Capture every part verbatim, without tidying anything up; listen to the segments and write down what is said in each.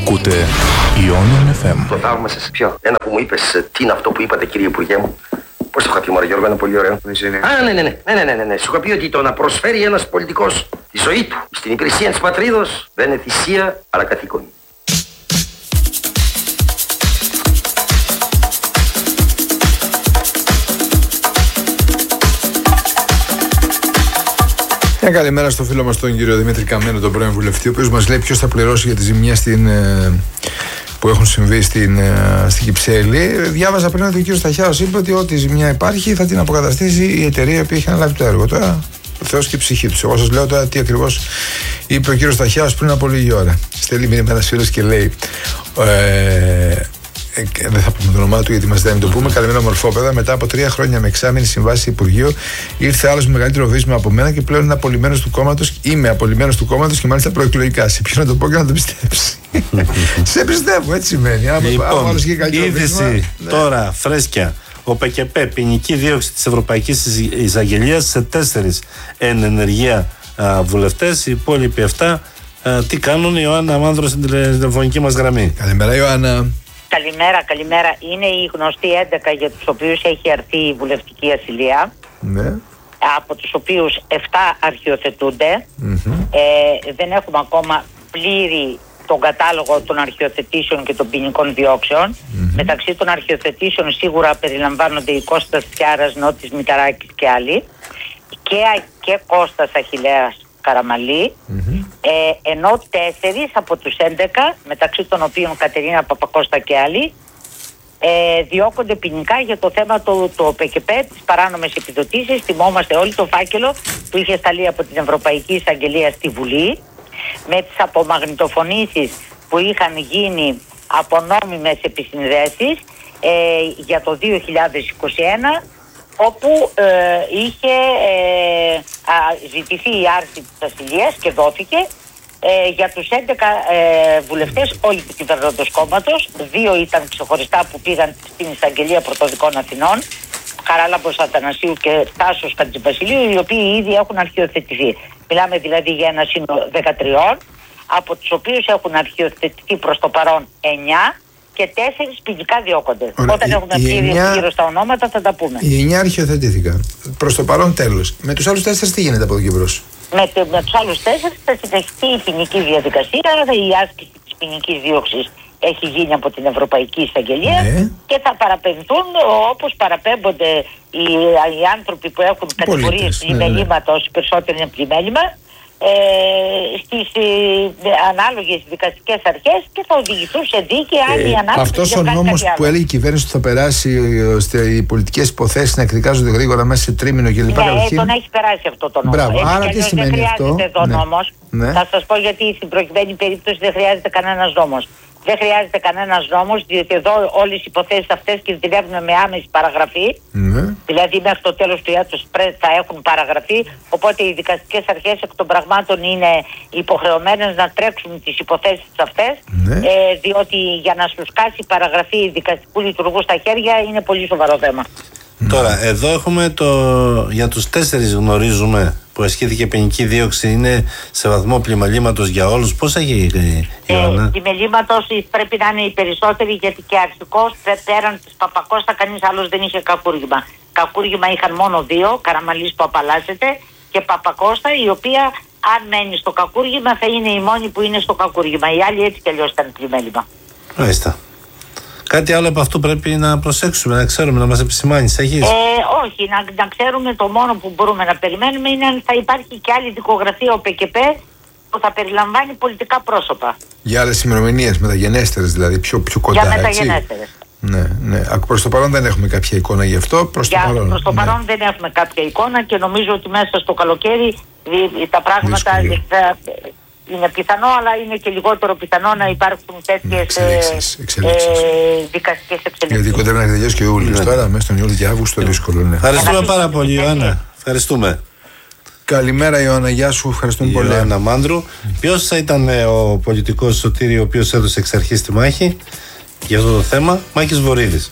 Ακούτε Ionian εφ εμ. Το θαύμασες σε ποιο? Ένα που μου είπες, τι είναι αυτό που είπατε κύριε Υπουργέ μου? Πώς το είχα πει μωρέ Γιώργο, είναι πολύ ωραίο. Είναι. Α, ναι, ναι, ναι, ναι, ναι, ναι, ναι. Σου είχα πει ότι το να προσφέρει ένας πολιτικός τη ζωή του στην υπηρεσία της πατρίδος δεν είναι θυσία, αλλά καθήκον. Μια καλημέρα στο φίλο μας τον κύριο Δημήτρη Καμένο, τον πρώην βουλευτή, ο οποίος μας λέει ποιος θα πληρώσει για τη ζημιά στην, που έχουν συμβεί στην, στην Κυψέλη. Διάβαζα πριν ότι ο κύριος Σταχιάος είπε ότι ό,τι ζημιά υπάρχει θα την αποκαταστήσει η εταιρεία που έχει αναλάβει το έργο. Τώρα, ο Θεός και η ψυχή του. Εγώ σας λέω τώρα τι ακριβώς είπε ο κύριος Σταχιάος πριν από λίγη ώρα. Στέλνει μήνυμα ένας φίλος και λέει. Ε, Ε, δεν θα πούμε το όνομά του γιατί μας δεν το πούμε. Καλημέρα, μορφόπεδα. Μετά από τρία χρόνια με εξάμηνη συμβάση Υπουργείο, ήρθε άλλος με μεγαλύτερο βίσμα από μένα και πλέον είναι απολυμμένος του κόμματος. Είμαι απολυμμένος του κόμματος και μάλιστα προεκλογικά. Σε ποιον να το πω και να το πιστέψει. Σε πιστεύω, έτσι σημαίνει. Άμα, λοιπόν, άμα είδηση τώρα φρέσκια. Ο ΠΚΠ, ποινική δίωξη της Ευρωπαϊκής Εισαγγελίας σε τέσσερις εν ενεργεία βουλευτές. Οι υπόλοιποι εφτά τι κάνουν? Η Ιωάννα Μάνδρο στην τηλεφωνική μας γραμμή. Καλημέρα, Ιωάννα. Καλημέρα, καλημέρα. Είναι οι γνωστοί έντεκα για τους οποίους έχει αρθεί η βουλευτική ασυλία. Ναι. Από τους οποίους επτά αρχιοθετούνται. Mm-hmm. Ε, δεν έχουμε ακόμα πλήρη τον κατάλογο των αρχιοθετήσεων και των ποινικών διώξεων. Mm-hmm. Μεταξύ των αρχιοθετήσεων σίγουρα περιλαμβάνονται οι Κώστας Θιάρας, Νότης Μηταράκης και άλλοι. Και, και Κώστας Αχιλλέας Καραμαλή, mm-hmm. ε, ενώ τέσσερις από τους έντεκα, μεταξύ των οποίων Κατερίνα Παπακώστα και άλλοι, ε, διώκονται ποινικά για το θέμα του το ΠΚΠ, τις παράνομες επιδοτήσεις. Θυμόμαστε όλοι το φάκελο που είχε σταλεί από την Ευρωπαϊκή Εισαγγελία στη Βουλή, με τις απομαγνητοφωνήσεις που είχαν γίνει από νόμιμες επισυνδέσεις ε, για το δύο χιλιάδες είκοσι ένα, όπου ε, είχε ε, α, ζητηθεί η άρση της ασυλίας και δόθηκε ε, για τους έντεκα ε, βουλευτές όλοι του κυβερνώντος κόμματος. Δύο ήταν ξεχωριστά που πήγαν στην Εισαγγελία Πρωτοδικών Αθηνών, Χαράλαμπος Αθανασίου και Τάσος Χατζηβασιλείου, οι οποίοι ήδη έχουν αρχιοθετηθεί. Μιλάμε δηλαδή για ένα σύνολο δεκατρία, από τους οποίους έχουν αρχιοθετηθεί προς το παρόν εννιά και τέσσερις ποινικά διώκονται. Ωραία. Όταν έχουμε πλήρη γύρω στα ονόματα θα τα πούμε. Οι εννιά αρχιοθετήθηκαν. Προς το παρόν τέλος. Με τους άλλους τέσσερις τι γίνεται από εδώ και μπρος? Με, με τους άλλους τέσσερις θα συνεχιστεί η ποινική διαδικασία, η άσκηση της ποινικής δίωξης έχει γίνει από την Ευρωπαϊκή Εισαγγελία, ναι. Και θα παραπεμφθούν όπως παραπέμπονται οι, οι άνθρωποι που έχουν κατηγορίες πλημελήματα, όσοι περισσότερο είναι πλημέλημα, Ε, στις ε, ανάλογες δικαστικές αρχές και θα οδηγηθούν σε δίκη άλλη ε, ανάλυση. Αυτός ο νόμος που έλεγε η κυβέρνηση ότι θα περάσει ώστε οι πολιτικές υποθέσεις να εκδικάζονται γρήγορα μέσα σε τρίμηνο και λοιπά. Ναι, τον έχει περάσει αυτό το νόμο. Μπράβο, έτσι, άρα τι σημαίνει δεν αυτό? χρειάζεται εδώ ναι. νόμος. Ναι. Θα σας πω γιατί στην προκειμένη περίπτωση δεν χρειάζεται κανένας νόμος. Δεν χρειάζεται κανένας νόμος, διότι εδώ όλες οι υποθέσεις αυτές κινδυνεύουν με άμεση παραγραφή. Ναι. Δηλαδή μέχρι το τέλος του έτους θα έχουν παραγραφεί. Οπότε οι δικαστικές αρχές εκ των πραγμάτων είναι υποχρεωμένες να τρέξουν τις υποθέσεις αυτές. Ναι. Ε, διότι για να σου σκάσει παραγραφή δικαστικού λειτουργού στα χέρια είναι πολύ σοβαρό θέμα. Τώρα, εδώ έχουμε το. Για τους τέσσερις γνωρίζουμε που ασκήθηκε ποινική δίωξη, είναι σε βαθμό πλημελήματος για όλους. Πώς έχει η Ιωάννα? Ε, πλημελήματος πρέπει να είναι οι περισσότεροι, γιατί και αρχικώς πέραν της Παπακώστα κανείς άλλος δεν είχε κακούργημα. Κακούργημα είχαν μόνο δύο, Καραμαλής που απαλλάσσεται και Παπακώστα, η οποία αν μένει στο κακούργημα θα είναι η μόνη που είναι στο κακούργημα. Οι άλλοι έτσι κι αλλιώς ήταν πλημέλημα. Μάλιστα. Κάτι άλλο από αυτού πρέπει να προσέξουμε, να ξέρουμε, να μας επισημάνεις, έχεις? Ε, όχι, να, να ξέρουμε, το μόνο που μπορούμε να περιμένουμε είναι αν θα υπάρχει και άλλη δικογραφία ο ΠΚΠ που θα περιλαμβάνει πολιτικά πρόσωπα. Για άλλες ημερομηνίες, μεταγενέστερες δηλαδή, πιο, πιο κοντά. Για μεταγενέστερες. Ναι, ναι. Προς το παρόν δεν έχουμε κάποια εικόνα γι' αυτό. Προς Για, το παρόν, προς το ναι. παρόν δεν έχουμε κάποια εικόνα και νομίζω ότι μέσα στο καλοκαίρι τα πράγματα θα, είναι πιθανό, αλλά είναι και λιγότερο πιθανό να υπάρχουν τέτοιες εξελίξεις, εξελίξεις. Ε, δικαστικές εξελίξεις. Γιατί κοντεύει να τελειώσει και ο Ιούλιος. Τώρα, μέσα στον Ιούλιο και Αύγουστο, δύσκολο είναι. Ευχαριστούμε πάρα πολύ, Ιωάννα. Ευχαριστούμε. Καλημέρα, Ιωάννα, γεια σου, ευχαριστούμε πολύ. Ιωάννα Μάνδρου. Ποιος θα ήταν ο πολιτικός Σωτήρη ο οποίος έδωσε εξ αρχής τη μάχη για αυτό το θέμα? Μάκης Βορίδης.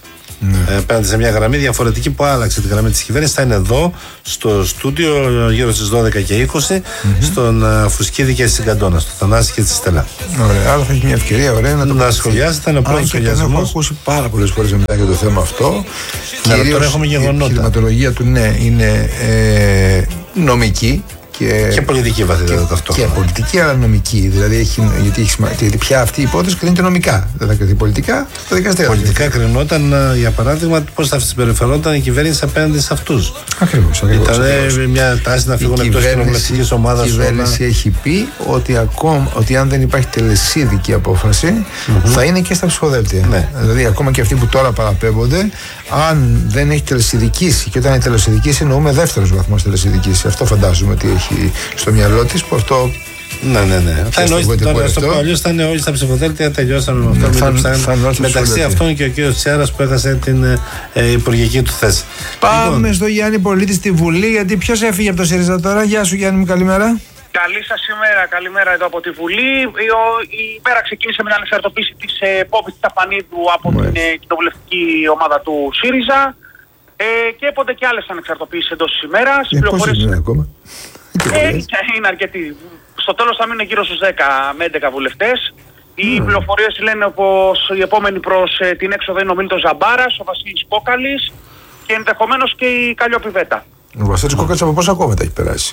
ναι. απέναντι σε μια γραμμή διαφορετική που άλλαξε τη γραμμή της κυβέρνησης. Θα είναι εδώ στο στούντιο γύρω στις δώδεκα και είκοσι mm-hmm. στον uh, Φουσκίδη και στην Καντόνα, στο Θανάση και στη Στέλλα. Ωραία, άρα θα έχει μια ευκαιρία ωραία να το να σχολιάζεται. Θα είναι ο πρώτος σχολιασμός. Έχω ακούσει πάρα πολλές φορές να μιλάει για το θέμα αυτό. Ναι, τώρα έχουμε γεγονότα. Η επιχειρηματολογία του ναι, είναι ε, νομική. Και, και πολιτική βαθύτητα ταυτόχρονα. Και πολιτική, αλλά νομική. Δηλαδή, έχει, γιατί, έχει, γιατί πια αυτή η υπόθεση κρίνεται νομικά. Δεν θα κριθεί πολιτικά στα δικαστήρια. Πολιτικά κρινόταν, για παράδειγμα, πώς θα συμπεριφερόταν η κυβέρνηση απέναντι σε αυτούς. Ακριβώς. Ήταν μια τάση να φύγουν εκτός κοινοβουλευτικής ομάδας. Η κυβέρνηση όλα... έχει πει ότι, ακόμα, ότι αν δεν υπάρχει τελεσίδικη απόφαση, mm-hmm. θα είναι και στα ψηφοδέλτια. Ναι. Δηλαδή, ακόμα και αυτοί που τώρα παραπέμπονται, αν δεν έχει τελεσιδικήσει, και όταν είναι τελεσιδικήσει, εννοούμε δεύτερος βαθμός τελεσιδικήσει. Αυτό φαντάζομαι ότι έχει στο μυαλό της που αυτό. Ναι, ναι, ναι. Θα εννοείται τώρα στο παλιό, θα είναι όλοι στα ψηφοδέλτια. Τελειώσαμε με αυτό. Μεταξύ αυτών και ο κύριος Τσιάρας που έχασε την ε, υπουργική του θέση. Πάμε λοιπόν στο Γιάννη Πολίτη στη Βουλή, γιατί ποιος έφυγε από το ΣΥΡΙΖΑ τώρα. Γεια σου, Γιάννη μου, καλημέρα. Καλή σας ημέρα, καλημέρα εδώ από τη Βουλή. Η, η ημέρα ξεκίνησε με την ανεξαρτοποίηση της ε, Πόπης Τσαπανίδου από Μάλιστα. την ε, κοινοβουλευτική ομάδα του ΣΥΡΙΖΑ ε, και έπονται και άλλες ανεξαρτοποίησεις εντός της ημέρας. Ε, πόσες είναι ακόμα? Ε, είναι αρκετοί. Στο τέλος θα μείνουν γύρω στους δέκα με έντεκα βουλευτές. Οι mm. πληροφορίες λένε πως η επόμενη προς ε, την έξοδο είναι ο Μίλτος Ζαμπάρας, ο Βασίλης Κόκαλης και ενδεχομένως και η Καλλιόπη Βέτα. Ο Βασίλης Κόκαλης από πόσα κόμματα έχει περάσει?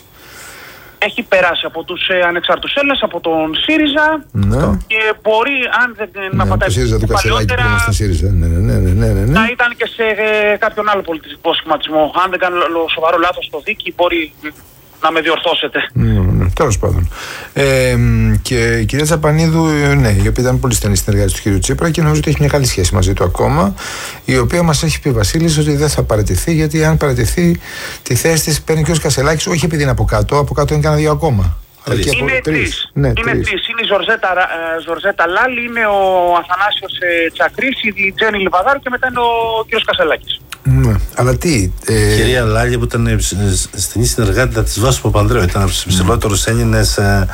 Έχει περάσει από τους ε, ανεξάρτητους Έλληνες, από τον ΣΥΡΙΖΑ ναι. και μπορεί, αν δεν ναι, πατάει το ΣΥΡΙΖΑ του Κασελάκη που στην ΣΥΡΙΖΑ, ναι, ναι, ναι, ναι, ναι, ναι. να ήταν και σε ε, κάποιον άλλο πολιτικό σχηματισμό. Αν δεν κάνω σοβαρό λάθος στο δίκη, μπορεί να με διορθώσετε. Ναι, ναι, τέλος πάντων. Ε, και η κυρία Τσαπανίδου, ναι, η οποία ήταν πολύ στενή συνεργάτη του κυρίου Τσίπρα και νομίζω ότι έχει μια καλή σχέση μαζί του ακόμα, η οποία μας έχει πει ο Βασίλης ότι δεν θα παραιτηθεί, γιατί αν παραιτηθεί τη θέση της παίρνει και ο Κασελάκης, όχι επειδή είναι από κάτω, από κάτω είναι κανένα δύο ακόμα. Είναι τρεις. Είναι τρεις. Ναι, είναι, τρεις. Τρεις. είναι η Ζορζέτα, ε, Ζορζέτα Λάλη, είναι ο Αθανάσιος ε, Τσακρής, η Τζέννη Λιβαδάρου και μετά είναι ο κ. Κασελάκης. Ναι, αλλά τι. Ε... Η κυρία Λάλη που ήταν στενή συνεργάτητα της Βάσου Παπανδρέου, ήταν από τους ψηλότερους Έλληνες ε,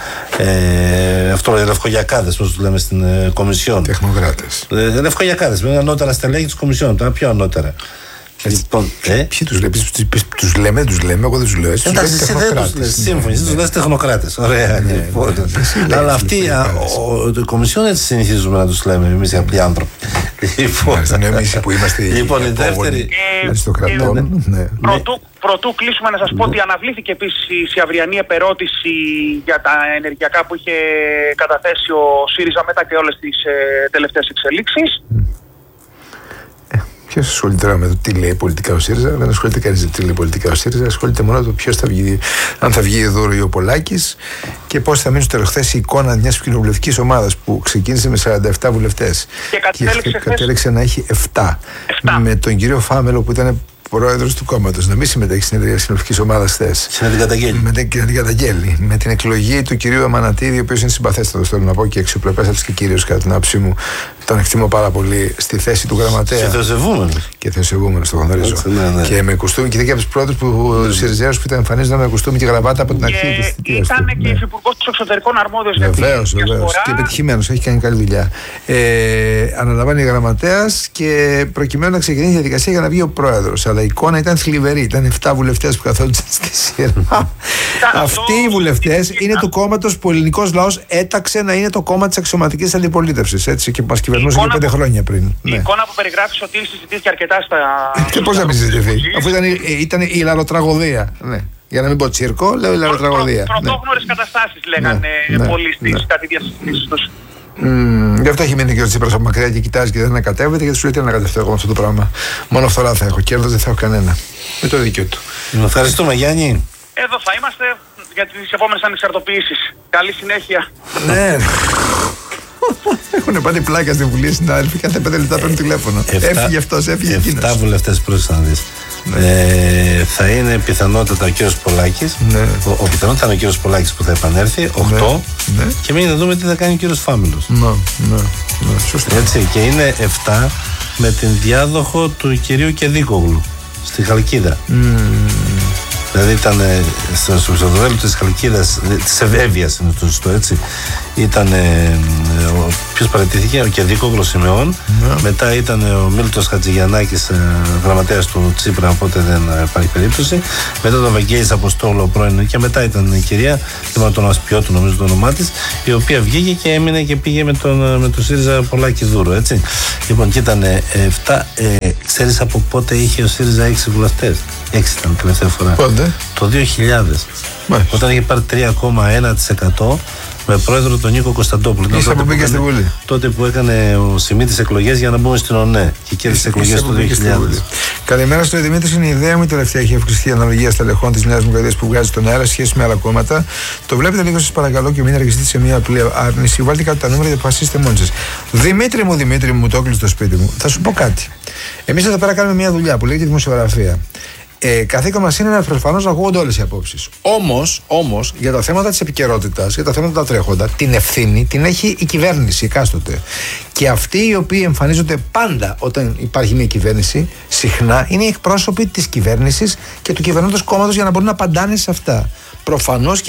ε, αυτό, λευκογιακάδες, πώς τους λέμε στην ε, Κομισιόν. Τεχνοκράτες. Ε, λευκογιακάδες, με ανώτερα στελέχη της Κομισιόν, ήταν πιο ανώτερα. Λοιπόν, ε? Ποιοι τους λέμε, τους λέμε, τους λέμε, εγώ δεν τους λέω έτσι. Εντάξει, εσύ δεν τους λες, σύμφωνοι, εσύ τους λες τεχνοκράτες. Ωραία, λοιπόν. Αλλά αυτοί, η Κομισιόν έτσι συνηθίζουμε να τους λέμε, εμείς οι απλοί άνθρωποι. Λοιπόν, εμείς που είμαστε οι δεύτεροι αριστοκρατών. Πρωτού κλείσουμε να σας πω ότι αναβλήθηκε επίσης η αυριανή επερώτηση για τα ενεργειακά που είχε καταθέσει ο ΣΥΡΙΖΑ μετά και όλες τις τελευταίες εξελίξεις. Ποιος ασχολείται τώρα με το τι λέει πολιτικά ο ΣΥΡΙΖΑ? Δεν ασχολείται κανείς με το τι λέει πολιτικά ο ΣΥΡΙΖΑ. Ασχολείται μόνο με το ποιος θα βγει, αν θα βγει εδώ ο Πολάκης και πώς θα μείνει στο τέλος. Χθες η εικόνα μιας κοινοβουλευτικής ομάδας που ξεκίνησε με σαράντα επτά βουλευτές και κατέληξε, και κατέληξε να έχει επτά. Με τον κύριο Φάμελο που ήταν πρόεδρος του κόμματος να μην συμμετέχει στην συνεδρία της κοινοβουλευτικής ομάδας χθες. Και να την καταγγέλει. Με την, την καταγγέλει. Με την εκλογή του κυρίου Αμανατίδη, ο οποίος είναι συμπαθέστατος, θέλω να πω, και αξιοπρεπέστατος και κύριος κατά την άποψή μου. Τον εκτιμώ πάρα πολύ στη θέση του γραμματέα. Και θεοσεβούμενος. Και θεοσεβούμενος, το γνωρίζω. Έτσι, ναι, ναι. Και με κουστούμι, και δεν και από τους πρώτους που ναι. Συριζέους που ήταν εμφανίζονταν με κουστούμι και γραβάτα από την αρχή της θητείας του. Ήταν και υφυπουργός του εξωτερικών αρμόδιος για την Βεβαίως, βεβαίως. Και επιτυχημένος, έχει κάνει καλή δουλειά. Ε, αναλαμβάνει γραμματέας και προκειμένου να ξεκινήσει η διαδικασία για να βγει ο πρόεδρος. Αλλά η εικόνα ήταν θλιβερή. Ήταν επτά βουλευτές που καθόντουσαν στη σειρά. Αυτοί οι βουλευτές είναι του κόμματος που ο ελληνικός λαός έταξε να είναι το κόμμα της αξιωματικής αντιπολίτευσης. Έτσι και μας κυβερνούσε και πέντε χρόνια πριν. Η ναι. εικόνα που περιγράφει ότι συζητήθηκε αρκετά στα. Και πώς να μην συζητηθεί, αφού ήταν, ήταν η λαροτραγωδία. Ναι. Για να μην πω τσίρκο, λέω η λαροτραγωδία. Προ, προ, πρωτόγνωρες ναι. καταστάσεις λέγανε ναι, ναι, πολλοί στις ναι. κατηδίες συζητήσεις τους. Mm, γι' αυτό έχει μείνει και ο Τσίπρας από μακριά και κοιτάζει και δεν ανακατεύεται, γιατί σου λέει τι ανακατευτώ εγώ με αυτό το πράγμα. Μόνο φθορά θα έχω, κέρδος δεν θα έχω κανένα. Με το δίκιο του. Ευχαριστούμε, Γιάννη. Εδώ θα είμαστε για τις επόμενες ανεξαρτοποιήσεις. Καλή συνέχεια. Ναι. Έχουν πάρει πλάκα στη Βουλή συνάδελφοι, κάθε πέντε λεπτά παίρνουν τηλέφωνο. Έφυγε αυτός, έφυγε εκείνος. Εφτά βουλευτές πρόσεχε να δεις. Ε, θα είναι πιθανότατα ο κύριος Πολάκης. Ναι. Ο, ο πιθανότατα είναι ο κύριος Πολάκης που θα επανέλθει. Οκτώ. Ναι. Ναι. Και μείνει να δούμε τι θα κάνει ο κύριος Φάμελος. Ναι, ναι, ναι. Σωστά. Έτσι, και είναι επτά με την διάδοχο του κυρίου Κεδίκογλου στη Χαλκίδα. Mm. Δηλαδή ήταν στο ψευδοδέλτιο της Χαλκίδας, της Ευέβειας είναι το σωστό έτσι, ήταν ο Ποιος παραιτήθηκε? Ο Κεδίκογλου Σιμεών. Yeah. Μετά ήταν ο Μίλτος Χατζηγιαννάκης, γραμματέας του Τσίπρα, οπότε δεν υπάρχει περίπτωση. Μετά τον Βαγγέλης Αποστόλου, ο πρώην, και μετά ήταν η κυρία, θυμάμαι τον Ασπιώτου, νομίζω το όνομά της, η οποία βγήκε και έμεινε και πήγε με τον, με τον ΣΥΡΙΖΑ Πολάκη Δούρο, έτσι. Λοιπόν, και ήταν εφτά. Ε, ξέρεις από πότε είχε ο ΣΥΡΙΖΑ έξι βουλευτές? έξι ήταν τελευταία φορά. Πότε? Το δύο χιλιάδες. Μάλιστα. Όταν είχε πάρει τρία κόμμα ένα τοις εκατό με πρόεδρο τον Νίκο Κωνσταντόπουλο. Ίσα που πήγε στη Βουλή. Τότε που έκανε ο Σιμίτης εκλογές για να μπούμε στην ΟΝΕ και κέρδισε εκλογές το δύο χιλιάδες. Καλημέρα στο Δημήτρη. Είναι η ιδέα μου. Η τελευταία έχει αυξηθεί η αναλογία στελεχών τη Νέας Δημοκρατίας που βγάζει στον αέρα σχέση με άλλα κόμματα. Το βλέπετε λίγο, σας παρακαλώ, και μην αργιστείτε σε μια απλή άρνηση. Βάλτε κάτω τα νούμερα και αποφασίστε μόνοι σας. Δημήτρη μου, Δημήτρη μου, μου το έκλεισε το σπίτι μου. Θα σου πω κάτι. Εμείς εδώ πέρα κάνουμε μια δουλειά που λέγεται δημοσιογραφία. Ε, καθήκον μας είναι προφανώς να ακούγονται όλες οι απόψεις. Όμως, όμως, για τα θέματα της επικαιρότητας, για τα θέματα τα τρέχοντα, την ευθύνη την έχει η κυβέρνηση εκάστοτε. Και αυτοί οι οποίοι εμφανίζονται πάντα όταν υπάρχει μια κυβέρνηση, συχνά είναι οι εκπρόσωποι της κυβέρνησης και του κυβερνώντος κόμματος για να μπορούν να απαντάνε σε αυτά. Προφανώς.